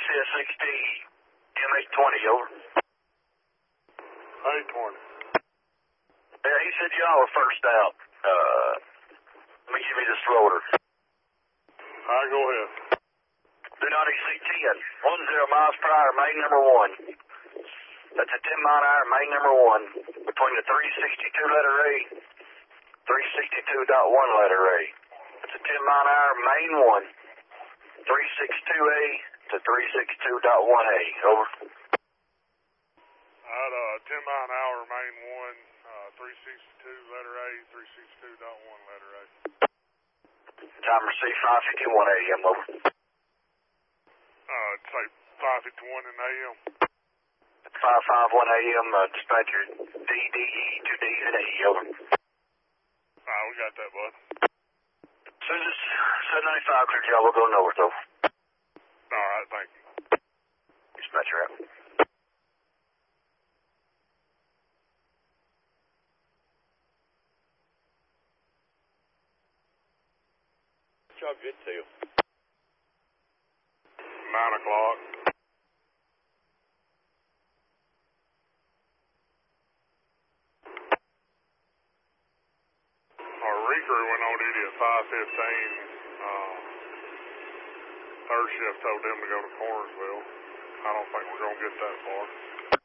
CSXD, M820, over. 820. Yeah, he said y'all were first out. Let me give you this loader. All right, go ahead. Do not exceed 10. 10 miles per hour, main number 1. That's a 10 mile an hour, main number 1. Between the 362 letter A, 362.1 letter A. That's a 10 mile an hour, main 1. 362A to 362.1A. Over. All right, 10 mile an hour, main 1, 362 letter A, 362.1 letter A. Time received 5:51 a.m. Over. Say 5:51 in AM. 5:51 a.m. Dispatcher DDE 2Ds and E. Over. All right, we got that, bud. As soon as 795 clear, y'all will go north. Over. All right, thank you. Dispatcher out. Job good to you. 9 o'clock. Our recrew went on duty at 5:15. Third shift told them to go to Cornersville. I don't think we're going to get that far.